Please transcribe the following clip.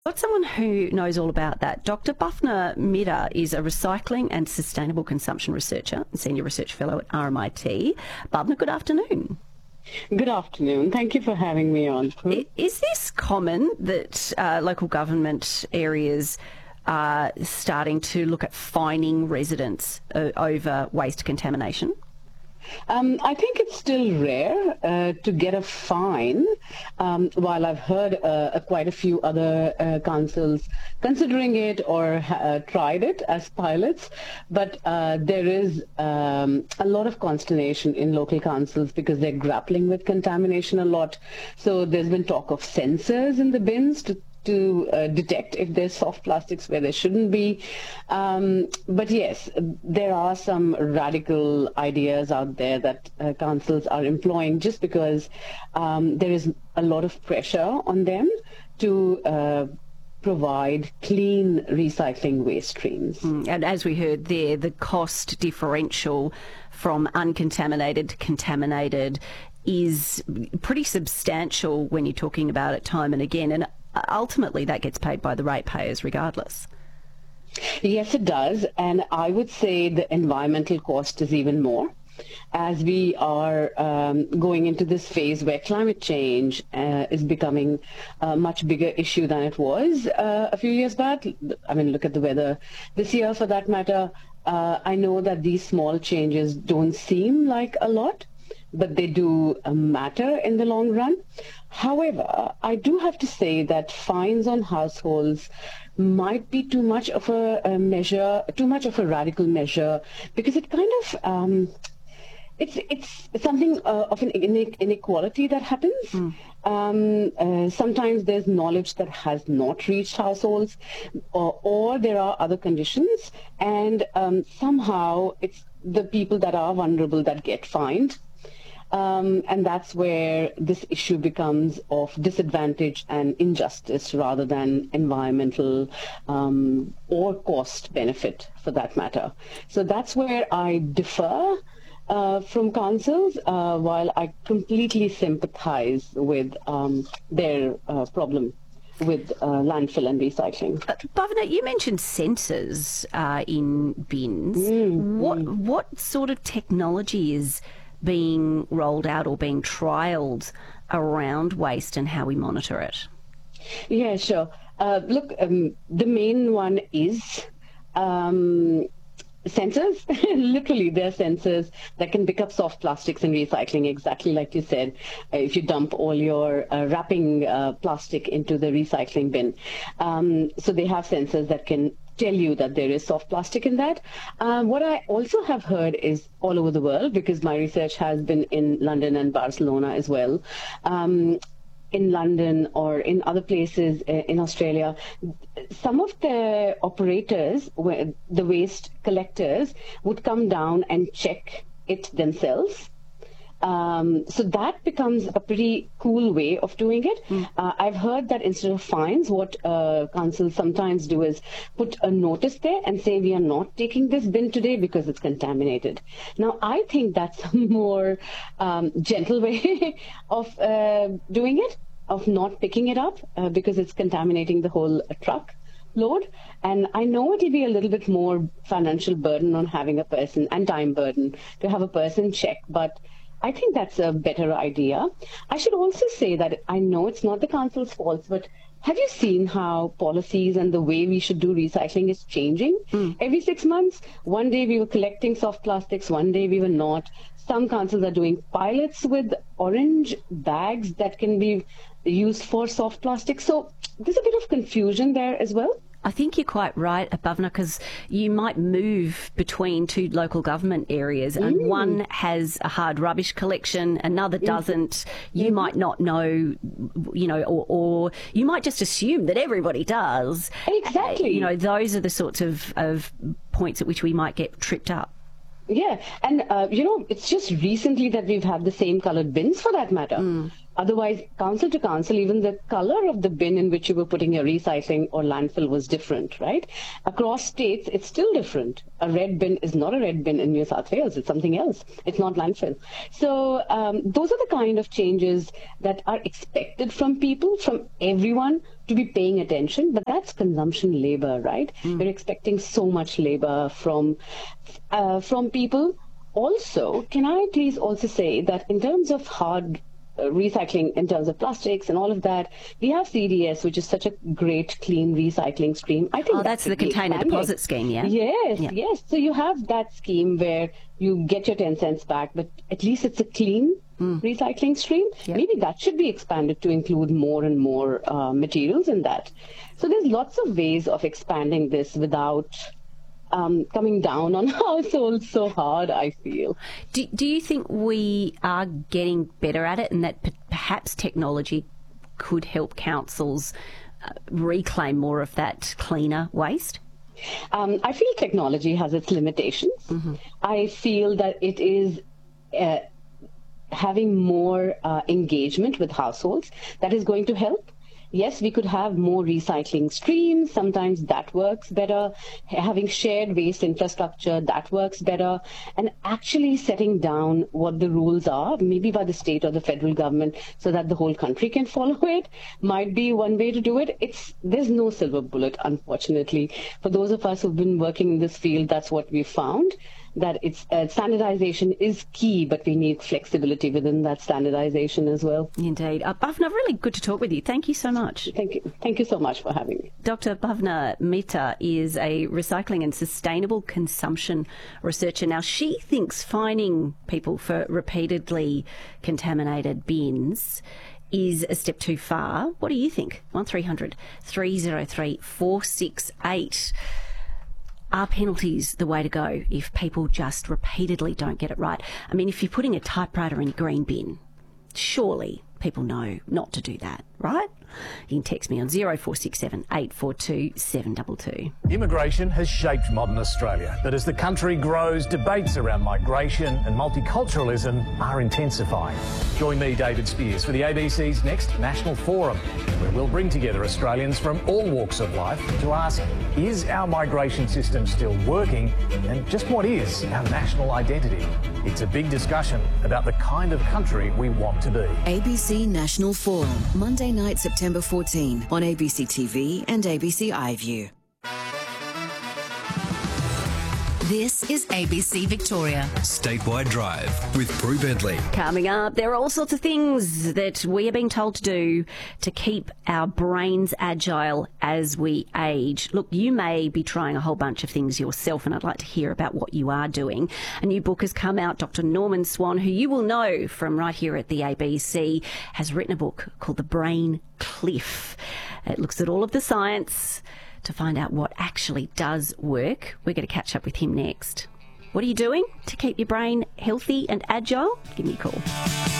Got someone who knows all about that. Dr. Bhavna Midha is a recycling and sustainable consumption researcher and senior research fellow at RMIT. Bhavna, good afternoon. Good afternoon. Thank you for having me on. Is this common that local government areas are starting to look at fining residents over waste contamination? I think it's still rare to get a fine, while I've heard quite a few other councils considering it or tried it as pilots. But there is a lot of consternation in local councils because they're grappling with contamination a lot. So there's been talk of sensors in the bins to detect if there's soft plastics where there shouldn't be. But yes, there are some radical ideas out there that councils are employing just because there is a lot of pressure on them to provide clean recycling waste streams. And as we heard there, the cost differential from uncontaminated to contaminated is pretty substantial when you're talking about it time and again. And ultimately, that gets paid by the ratepayers regardless. Yes, it does. And I would say the environmental cost is even more, as we are going into this phase where climate change is becoming a much bigger issue than it was a few years back. I mean, look at the weather this year for that matter. I know that these small changes don't seem like a lot, but they do matter in the long run. However, I do have to say that fines on households might be too much of a measure, too much of a radical measure, because it kind of it's something of an inequality that happens. Sometimes there's knowledge that has not reached households, or there are other conditions, and somehow it's the people that are vulnerable that get fined. And that's where this issue becomes of disadvantage and injustice rather than environmental or cost benefit for that matter. So that's where I differ from councils, while I completely sympathize with their problem with landfill and recycling. Bhavna, you mentioned sensors in bins. What sort of technology is being rolled out or being trialled around waste and how we monitor it? Yeah, sure. Look, the main one is sensors. Literally, they're sensors that can pick up soft plastics and recycling, exactly like you said. If you dump all your wrapping plastic into the recycling bin. So they have sensors that can tell you that there is soft plastic in that. What I also have heard is all over the world, because my research has been in London and Barcelona as well. In London or in other places in Australia, some of the operators, the waste collectors, would come down and check it themselves. So that becomes a pretty cool way of doing it. I've heard that instead of fines, what councils sometimes do is put a notice there and say, we are not taking this bin today because it's contaminated. Now, I think that's a more gentle way of doing it, of not picking it up because it's contaminating the whole truck load. And I know it'll be a little bit more financial burden on having a person and time burden to have a person check, but I think that's a better idea. I should also say that I know it's not the council's fault, but have you seen how policies and the way we should do recycling is changing? Every 6 months, one day we were collecting soft plastics, one day we were not. Some councils are doing pilots with orange bags that can be used for soft plastic. So there's a bit of confusion there as well. I think you're quite right, Bhavna, because you might move between two local government areas and one has a hard rubbish collection, another doesn't. You might not know, or you might just assume that everybody does. Exactly. Those are the sorts of points at which we might get tripped up. Yeah, and it's just recently that we've had the same colored bins for that matter. Otherwise, council to council, even the color of the bin in which you were putting your recycling or landfill was different, right? Across states, it's still different. A red bin is not a red bin in New South Wales. It's something else. It's not landfill. So those are the kind of changes that are expected from people, from everyone, to be paying attention. But that's consumption labor, right? We're expecting so much labor from people. Also, can I please also say that in terms of hard recycling, in terms of plastics and all of that, we have CDS, which is such a great clean recycling stream. I think that's the container deposit scheme, yeah? Yes. So you have that scheme where you get your 10 cents back, but at least it's a clean recycling stream. Yep. Maybe that should be expanded to include more and more materials in that. So there's lots of ways of expanding this without coming down on households so hard, I feel. Do you think we are getting better at it, and that perhaps technology could help councils reclaim more of that cleaner waste? I feel technology has its limitations. I feel that it is having more engagement with households that is going to help. Yes, we could have more recycling streams. Sometimes that works better. Having shared waste infrastructure, that works better. And actually setting down what the rules are, maybe by the state or the federal government, so that the whole country can follow it, might be one way to do it. There's no silver bullet, unfortunately. For those of us who've been working in this field, that's what we found. That it's standardization is key, but we need flexibility within that standardization as well. Indeed. Bhavna, really good to talk with you. Thank you so much. Thank you. Thank you so much for having me. Dr. Bhavna Mehta is a recycling and sustainable consumption researcher. Now, she thinks fining people for repeatedly contaminated bins is a step too far. What do you think? 1300 303 468. Are penalties the way to go if people just repeatedly don't get it right? I mean, if you're putting a typewriter in your green bin, surely people know not to do that, right? You can text me on 0467 842 722. Immigration has shaped modern Australia, but as the country grows, debates around migration and multiculturalism are intensifying. Join me, David Spears, for the ABC's next National Forum, where we'll bring together Australians from all walks of life to ask, is our migration system still working, and just what is our national identity? It's a big discussion about the kind of country we want to be. ABC National Forum, Monday night, September 14 on ABC TV and ABC iView. This is ABC Victoria. Statewide Drive with Prue Bentley. Coming up, there are all sorts of things that we are being told to do to keep our brains agile as we age. Look, you may be trying a whole bunch of things yourself, and I'd like to hear about what you are doing. A new book has come out. Dr. Norman Swan, who you will know from right here at the ABC, has written a book called The Brain Cliff. It looks at all of the science to find out what actually does work. We're going to catch up with him next. What are you doing to keep your brain healthy and agile? Give me a call.